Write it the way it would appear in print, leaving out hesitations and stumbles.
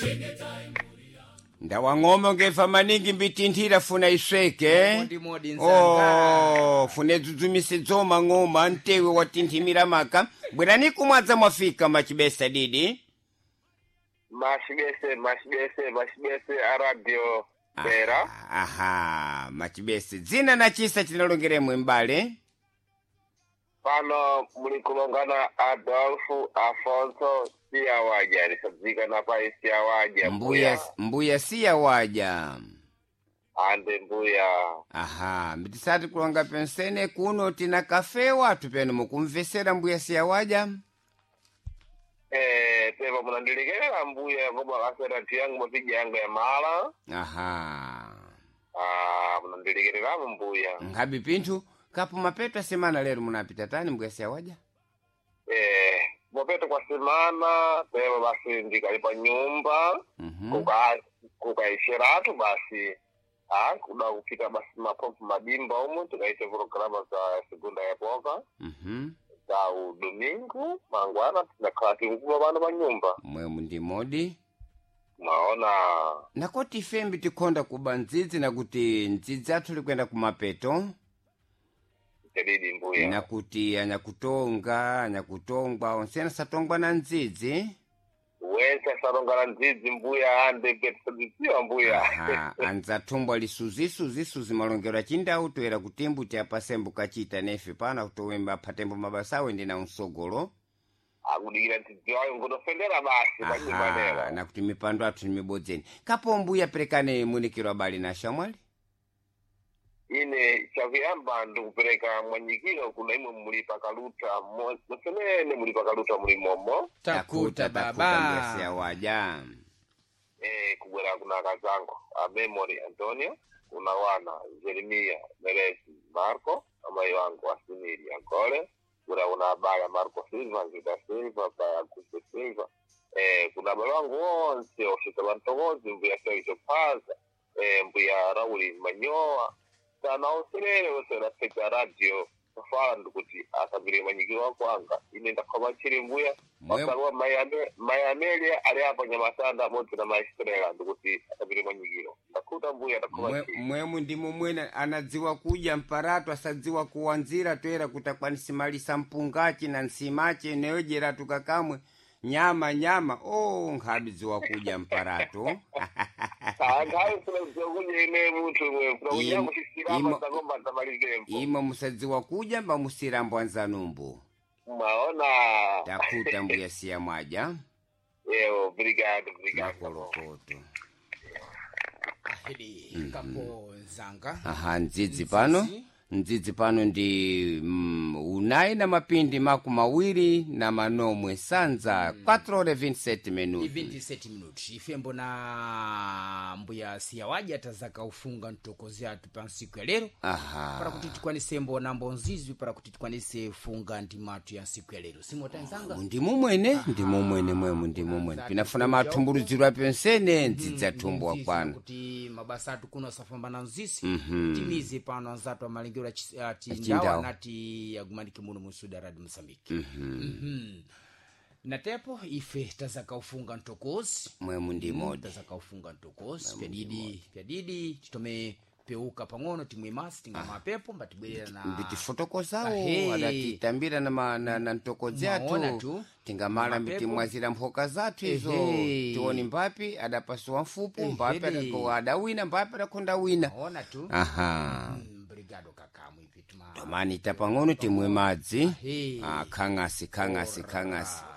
ndawang'oma ngefa maningi mbitinthira funa isweke fune dzuzumise dzoma ng'oma ntewe watinthimira maka bwerani kumwadza mwafika machibesa didi machibese a radio Bera. Aha, machibese dzina na chisa chinalongeremwe mbale pano mulikulongana Adolfo Afonso Siyawaja lisabzika na pai Siyawaja mbuya Siyawaja ande mbuya. Aha, mbitisati kulonga pensene kuno tina kafe watu penu mukumvesera mbuya Siyawaja teva munandilekelera mbuya ngoba asera tiyangu mapija yangu ya mala. Aha. Munandilekelera mbuya ngabi pintu kapu mapeto semana lero munapita tani mbuya Siyawaja mapeto kwa semana teva basi ndikalipa nyumba kukaishiratu basi kuda kupita basi mapopu madimba umu tukaite programa za segunda ya boga za domingo mangwana tunakala tinguva bana ba nyumba mwe ndi modi maona nakoti fembi tikonda kuba ndzidzi nakuti ndzidzi athu likwenda kumapeto tedidi mbuya nakuti anyakutongwa onsena satongwa na ndzidzi wensa saronga na ndzidzi mbuya ande getsadisiwa mbuya anzatumbwa lisuzi malongero chindau toera kutimbu tiapasembu kachita nefe pana kutowemba patembo mabasawe ndina unsogolo akudikira ndzidzi wayo ngodofendera basi pachimanera nakuti mipando athu nimibodzeni kapo mbuya perekane munikiro abali na shamwali ine chakuyamba ndikupereka mwanyikiro kuna imwe mulipa kaluta mosenene mulipa kaluta mulimomo takuta baba Siyawaja kubwera kuna akazango a Memory Antonio kuna wana Jeremia Meresi Marco amayi wangu Asiniri Ankole kuna abaya Marco Silva Zita Silva baya Kuste Silva kuna abaya wangu wonse ofisa bantogozi mbuya Sergio Paza mbuya Rauli Manyoa sana usilele usela peka radio kufala ndukuti asabiri manyikiro wakwanga ine ndakoma chiri mbuya masalwa mayamelia ali hapa nyamasanda moto na maestrela ndukuti asabiri manyikiro ndakuta mbuya ndakoma chiri mwemu ndimu mwena anadziwa kuja mparato asadziwa kuwanzira toera kutakwanisimalisa mpungachi na nsimache neojera tukakamwe nyama nkhabidziwa kuja mparato ima musadziwa kuja mba musirambo anzanumbu maona takuta mbuya Siyawaja obrigado makolokoto kapo nzanga ndzidzi pano ndi unai na mapindi mawiri na manomwe sanza 4:27 minuti ifembo na mbuya Siyawaja tazaka ufunga ntokozi atu pa nsiku ya lero para kuti tikwanise mbona mbonzizi para kuti tikwanise funga ndimatu ya nsiku ya lero simo tanzanga ndimumwene pinafuna matumburuziro apensene ndzidzi atumbwa kwana kuti mabasa atu kuno safambana nzisi timize pano nzatu amalingi chindawa nati yagumaniki muno musuda radio Mozambique natepo ife tazaka ufunga ntokozi mwemu ndi modi tazaka ufunga ntokozi pyadidi chitome peuka pang'ono timwe masi tinga mapepo mbatibwerera na mbitifotokozawo adatitambira na ntokozi atu tingamala mbitimwazira mphoka zathu izo tioni mbapi adapasuwa mfupu mbapi adawina mbapi adakonda wina brigado kakamu ipituma tomani tapang'ono timwe madzi khang'asi